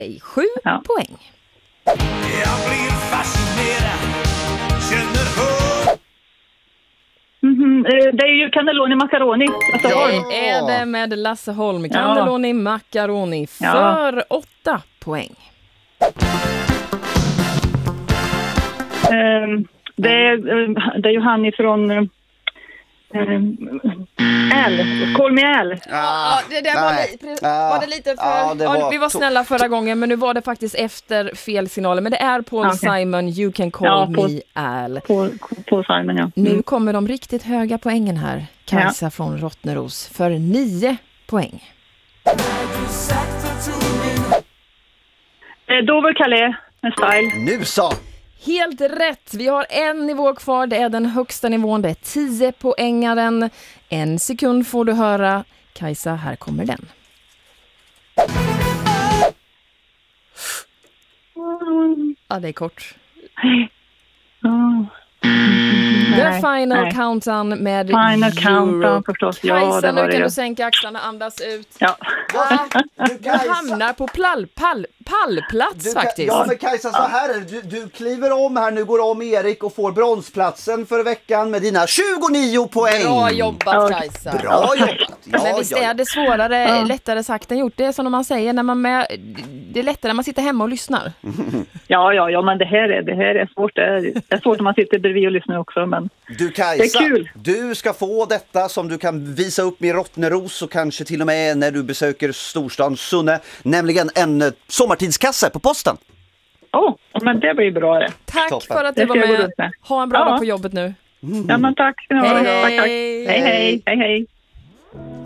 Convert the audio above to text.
7 poäng. Jag blir fascinerad, känner Det är ju cannelloni macaroni. Det är det med Lasse Holm. Cannelloni macaroni för 8 poäng. Det är ju han ifrån Call me Al. Det där var det lite för... vi var snälla förra gången, men nu var det faktiskt efter fel signaler. Men det är Paul Simon, You Can Call Me Al. Paul Simon, ja. Nu kommer de riktigt höga poängen här. Kajsa från Rottneros för 9 poäng. Dover Calais med Style. Nu så! Helt rätt. Vi har en nivå kvar. Det är den högsta nivån. Det är 10 poängaren. 1 sekund får du höra. Kajsa, här kommer den. Ja, det är kort. The Final Countdown med Final Countdown förstås. Kajsa, nu kan du sänka axlarna, andas ut. Ja. Du hamnar på pallplats faktiskt. Ja, men Kajsa, så här är det. Du kliver om här, nu går om Erik och får bronsplatsen för veckan med dina 29 poäng. Bra jobbat, Kajsa. Bra jobbat. Men visst är det svårare, lättare sagt än gjort. Det är som man säger, det är lättare när man sitter hemma och lyssnar. Ja, men det här är svårt. Det är svårt när man sitter bredvid och lyssnar också, men du, Kajsa, det är kul. Du ska få detta som du kan visa upp med Rottneros och kanske till och med när du besöker storstan Sunne, nämligen en sommartidskasse på posten. Men det blir bra det. Tack Toppen. för att du var med. Ha en bra dag på jobbet nu. Ja, men tack. Hej, Tack. Hej.